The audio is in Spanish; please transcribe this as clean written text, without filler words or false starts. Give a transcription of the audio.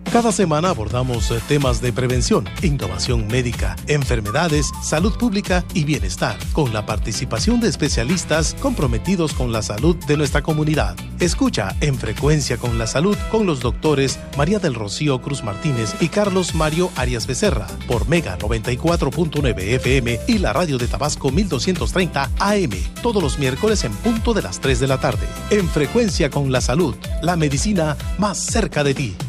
Cada semana abordamos temas de prevención, innovación médica, enfermedades, salud pública y bienestar, con la participación de especialistas comprometidos con la salud de nuestra comunidad. Escucha En Frecuencia con la Salud con los doctores María del Rocío Cruz Martínez y Carlos Mario Arias Becerra por Mega 94.9 FM y la radio de Tabasco 1230 AM, todos los miércoles en punto de las 3 de la tarde. En Frecuencia con la Salud, la medicina más cerca de ti.